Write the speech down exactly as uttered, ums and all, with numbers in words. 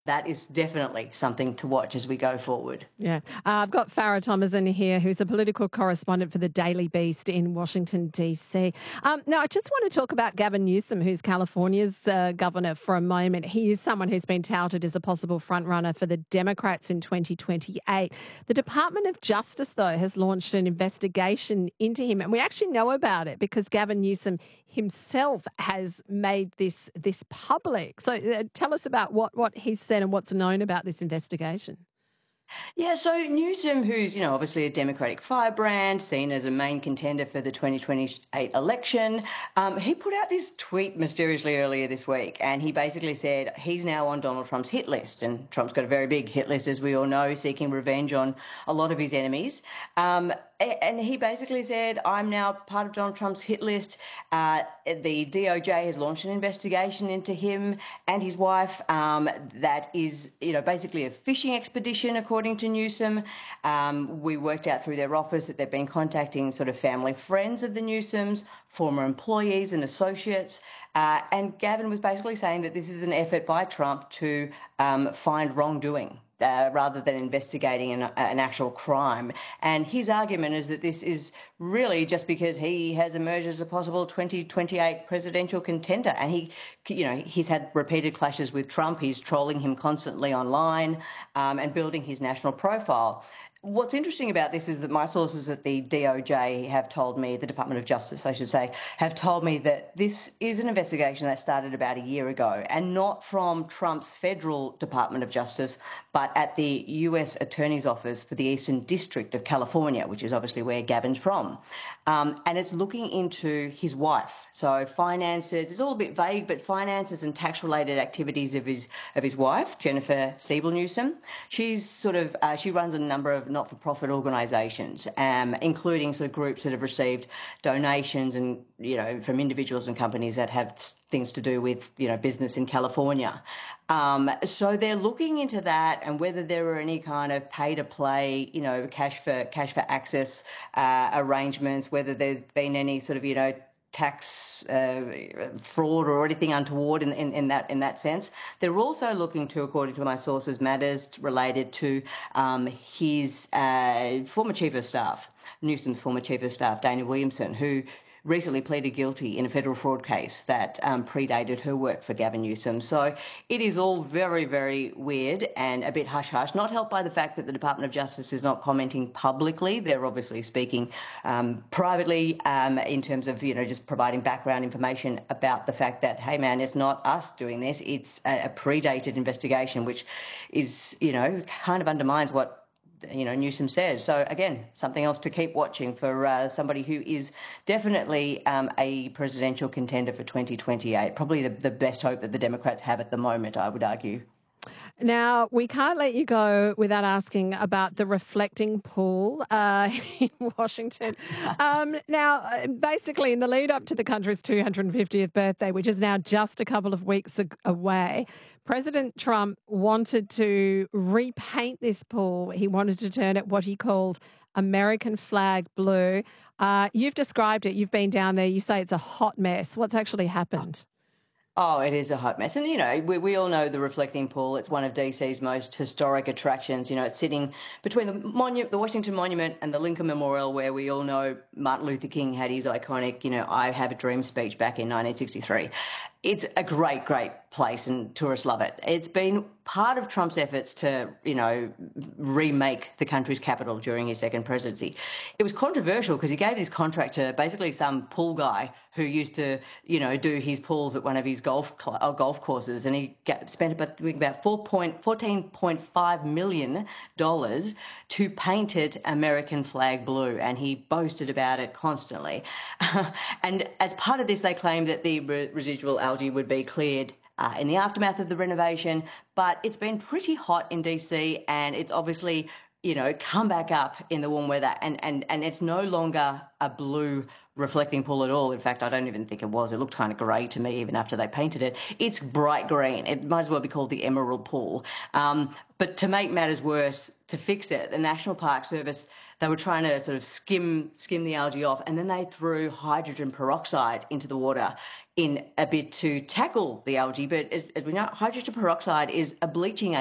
that is definitely something to watch as we go forward. Yeah. Uh, I've got Farah Thomas in here, who's a political correspondent for the Daily Beast in Washington, D C. Um, now, I just want to talk about Gavin Newsom, who's California's uh, governor, for a moment. He is someone who's been touted as a possible frontrunner for the Democrats in twenty twenty-eight. The Department of Justice, though, has launched an investigation into him, and we actually know about it because Gavin Newsom himself has made this this public. So uh, tell us about what, what he's said and what's known about this investigation. Yeah, so Newsom, who's, you know, obviously a Democratic firebrand, seen as a main contender for the twenty twenty-eight election, um, he put out this tweet mysteriously earlier this week, and he basically said he's now on Donald Trump's hit list, and Trump's got a very big hit list, as we all know, seeking revenge on a lot of his enemies. Um, and he basically said, I'm now part of Donald Trump's hit list. Uh, the D O J has launched an investigation into him and his wife um, that is, you know, basically a fishing expedition, according to Newsom. Um, we worked out through their office that they've been contacting sort of family friends of the Newsoms, former employees and associates. Uh, and Gavin was basically saying that this is an effort by Trump to um, find wrongdoing. Uh, rather than investigating an, an actual crime. And his argument is that this is really just because he has emerged as a possible twenty twenty-eight presidential contender. And he, you know, he's had repeated clashes with Trump. He's trolling him constantly online um, and building his national profile. What's interesting about this is that my sources at the D O J have told me, the Department of Justice, I should say, have told me that this is an investigation that started about a year ago, and not from Trump's federal Department of Justice, but at the U S Attorney's Office for the Eastern District of California, which is obviously where Gavin's from. Um, and it's looking into his wife. So finances, it's all a bit vague, but finances and tax-related activities of his of his wife, Jennifer Siebel Newsom. She's sort of, uh, she runs a number of not-for-profit organisations, um, including sort of groups that have received donations and, you know, from individuals and companies that have things to do with, you know, business in California. Um, so they're looking into that and whether there are any kind of pay-to-play, you know, cash for cash for access uh, arrangements, whether there's been any sort of, you know, tax uh, fraud or anything untoward in, in, in that in that sense. They're also looking to, according to my sources, matters related to um, his uh, former chief of staff, Newsom's former chief of staff, Dana Williamson, who recently pleaded guilty in a federal fraud case that um, predated her work for Gavin Newsom. So it is all very, very weird and a bit hush-hush, not helped by the fact that the Department of Justice is not commenting publicly. They're obviously speaking um, privately um, in terms of, you know, just providing background information about the fact that, hey, man, it's not us doing this. It's a, a predated investigation, which is, you know, kind of undermines what you know, Newsom says. So, again, something else to keep watching for uh, somebody who is definitely um, a presidential contender for twenty twenty-eight. Probably the, the best hope that the Democrats have at the moment, I would argue. Now, we can't let you go without asking about the reflecting pool uh, in Washington. Um, now, basically, in the lead up to the country's two hundred fiftieth birthday, which is now just a couple of weeks away, President Trump wanted to repaint this pool. He wanted to turn it what he called American flag blue. Uh, you've described it. You've been down there. You say it's a hot mess. What's actually happened? Oh, it is a hot mess. And, you know, we, we all know the reflecting pool. It's one of D C's most historic attractions. You know, it's sitting between the, monu- the Washington Monument and the Lincoln Memorial, where we all know Martin Luther King had his iconic, you know, I Have a Dream speech back in nineteen sixty-three. It's a great, great place and tourists love it. It's been part of Trump's efforts to, you know, remake the country's capital during his second presidency. It was controversial because he gave this contract to basically some pool guy who used to, you know, do his pools at one of his golf cl- uh, golf courses, and he got, spent about, about fourteen point five million dollars to paint it American flag blue, and he boasted about it constantly. And as part of this, they claimed that the re- residual algae would be cleared Uh, in the aftermath of the renovation, but it's been pretty hot in D C and it's obviously you know, come back up in the warm weather, and, and, and it's no longer a blue reflecting pool at all. In fact, I don't even think it was. It looked kind of grey to me even after they painted it. It's bright green. It might as well be called the Emerald Pool. Um, but to make matters worse, to fix it, the National Park Service, they were trying to sort of skim skim the algae off, and then they threw hydrogen peroxide into the water in a bid to tackle the algae. But as, as we know, hydrogen peroxide is a bleaching agent.